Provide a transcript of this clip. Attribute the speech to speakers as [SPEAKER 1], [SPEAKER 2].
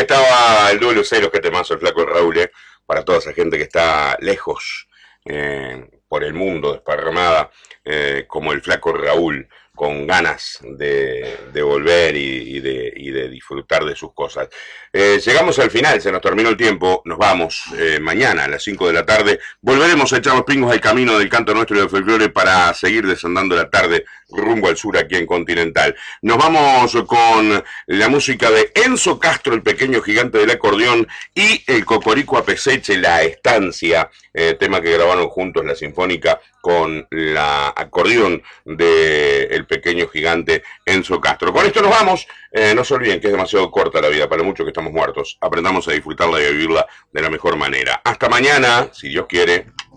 [SPEAKER 1] estaba el duelo cero, que temazo el flaco Raúl, para toda esa gente que está lejos por el mundo, desparramada, como el flaco Raúl, con ganas de volver y de disfrutar de sus cosas. Llegamos al final, se nos terminó el tiempo, nos vamos. Mañana a las 5 de la tarde volveremos a echar los pingos al camino del canto nuestro y del folclore para seguir desandando la tarde rumbo al sur aquí en Continental. Nos vamos con la música de Enzo Castro, el pequeño gigante del acordeón, y el Cocorico a Peseche, La Estancia, tema que grabaron juntos la Sinfónica con la acordeón del pequeño gigante Enzo Castro. Con esto nos vamos. No se olviden que es demasiado corta la vida para muchos que estamos muertos. Aprendamos a disfrutarla y a vivirla de la mejor manera. Hasta mañana, si Dios quiere.